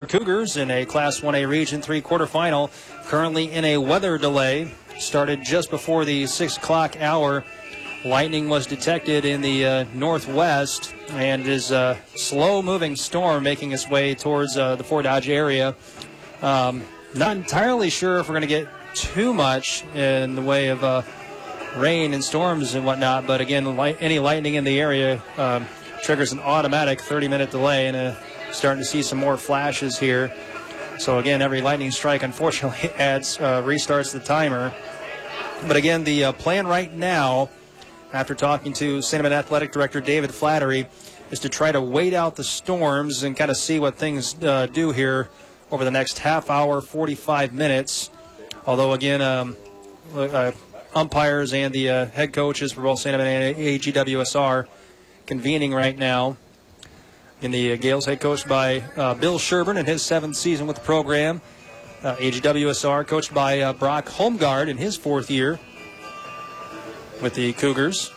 Cougars in a Class 1A Region 3 quarterfinal. Currently in a weather delay. Started just before the 6 o'clock hour. Lightning was detected in the northwest and is a slow-moving storm making its way towards the Fort Dodge area. Not entirely sure if we're going to get too much in the way of rain and storms and whatnot, but again, any lightning in the area triggers an automatic 30-minute delay, and starting to see some more flashes here. So again, every lightning strike unfortunately restarts the timer. But again, the plan right now, after talking to St. Amand Athletic Director David Flattery, is to try to wait out the storms and kind of see what things do here over the next half hour, 45 minutes. Although, again, umpires and the head coaches for both St. Amand and AGWSR convening right now. In the Gales, head coached by Bill Sherburne in his 7th season with the program. AGWSR coached by Brock Holmgard in his 4th year with the Cougars.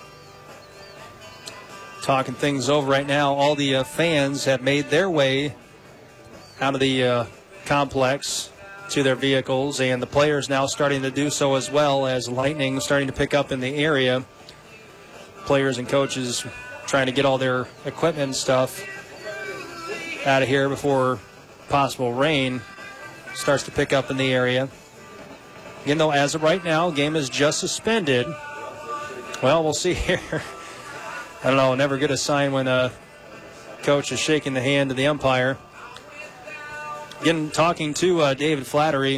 Talking things over right now, all the fans have made their way out of the complex to their vehicles, and the players now starting to do so as well, as lightning starting to pick up in the area. Players and coaches trying to get all their equipment and stuff out of here before possible rain starts to pick up in the area. Again, though, as of right now, game is just suspended. Well, we'll see here. I don't know, never get a sign when a coach is shaking the hand of the umpire. Again, talking to David Flattery,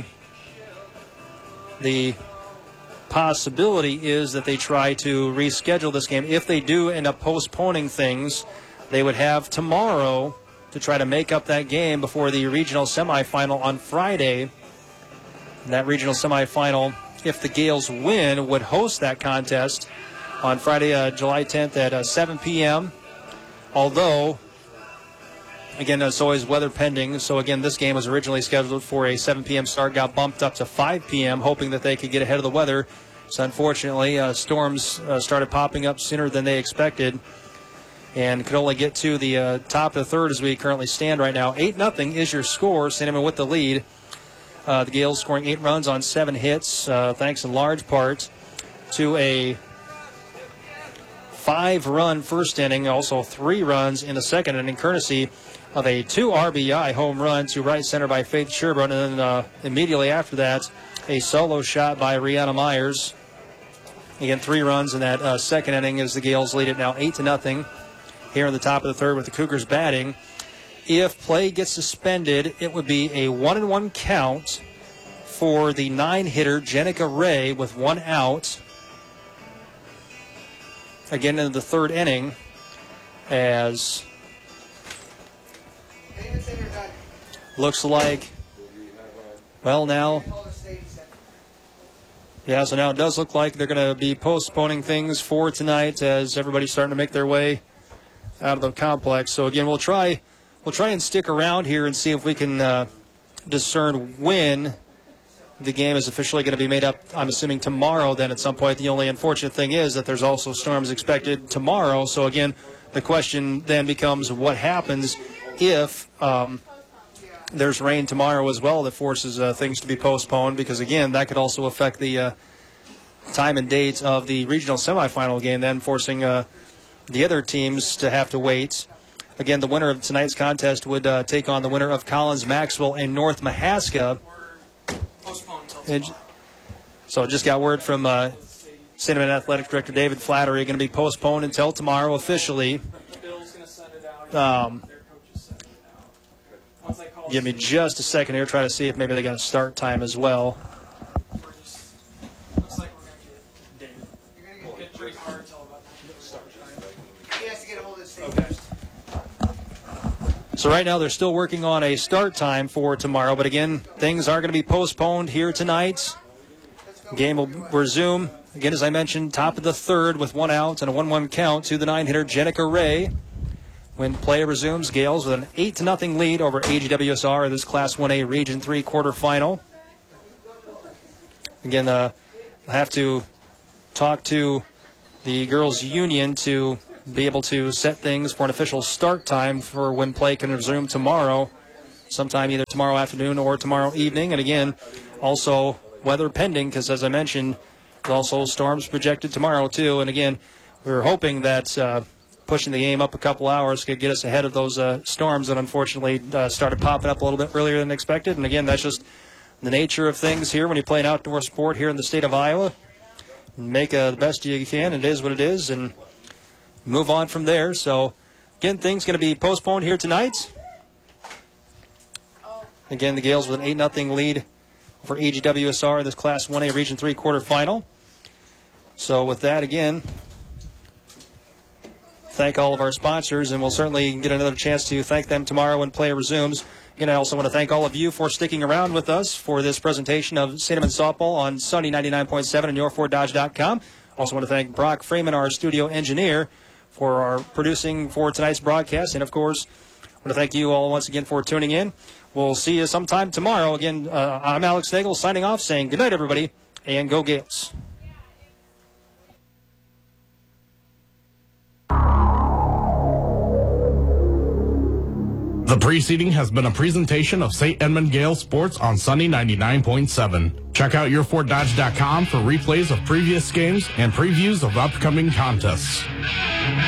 the possibility is that they try to reschedule this game. If they do end up postponing things, they would have tomorrow to try to make up that game before the regional semifinal on Friday. And that regional semifinal, if the Gales win, would host that contest on Friday, July 10th at 7 p.m. Although, again, it's always weather pending. So, again, this game was originally scheduled for a 7 p.m. start, got bumped up to 5 p.m., hoping that they could get ahead of the weather. So, unfortunately, storms started popping up sooner than they expected and could only get to the top of the third as we currently stand right now. 8-0 is your score. St. Amand with the lead. The Gales scoring 8 runs on 7 hits, thanks in large part to a 5-run first inning, also 3 runs in the second inning, courtesy of a 2 RBI home run to right center by Faith Sherburne, and then immediately after that, a solo shot by Rihanna Myers. Again, 3 runs in that second inning as the Gales lead it now 8-0 here in the top of the third with the Cougars batting. If play gets suspended, it would be a 1-1 count for the 9-hitter Jenica Ray with 1 out. Again, in the third inning, as looks like, well, now, yeah, so now it does look like they're going to be postponing things for tonight as everybody's starting to make their way out of the complex. So again, we'll try and stick around here and see if we can discern when the game is officially going to be made up. I'm assuming tomorrow then at some point. The only unfortunate thing is that there's also storms expected tomorrow. So again, the question then becomes what happens if there's rain tomorrow as well that forces things to be postponed, because again, that could also affect the time and date of the regional semifinal game, then forcing the other teams to have to wait. Again, the winner of tonight's contest would take on the winner of Collins, Maxwell, and North Mahaska. So I just got word from St. Amand Athletic Director David Flattery, going to be postponed until tomorrow officially. Give me just a second here, try to see if maybe they got a start time as well. So right now they're still working on a start time for tomorrow, but again, things are going to be postponed here tonight. Game will resume, again, as I mentioned, top of the third with 1 out and a 1-1 count to the 9-hitter Jenica Ray. When play resumes, Gales with an 8-0 lead over AGWSR in this Class 1A Region 3 quarterfinal. Again, I'll have to talk to the girls' union to be able to set things for an official start time for when play can resume tomorrow. sometime either tomorrow afternoon or tomorrow evening. And again, also weather pending, because as I mentioned, there's also storms projected tomorrow too. And again, we're hoping that pushing the game up a couple hours could get us ahead of those storms that unfortunately started popping up a little bit earlier than expected. And again, that's just the nature of things here when you play an outdoor sport here in the state of Iowa. Make the best you can. It is what it is, and move on from there. So, again, things going to be postponed here tonight. Again, the Gales with an 8-0 lead for AGWSR in this Class 1A Region 3 quarterfinal. So, with that, again, thank all of our sponsors, and we'll certainly get another chance to thank them tomorrow when play resumes. Again, I also want to thank all of you for sticking around with us for this presentation of St. Edmunds softball on Sunny 99.7 and YourFordDodge.com. Also want to thank Brock Freeman, our studio engineer, for our producing for tonight's broadcast. And, of course, I want to thank you all once again for tuning in. We'll see you sometime tomorrow. Again, I'm Alex Nagel signing off, saying good night, everybody, and go Gales. The preceding has been a presentation of St. Edmund Gale Sports on Sunny 99.7. Check out YourFordDodge.com for replays of previous games and previews of upcoming contests.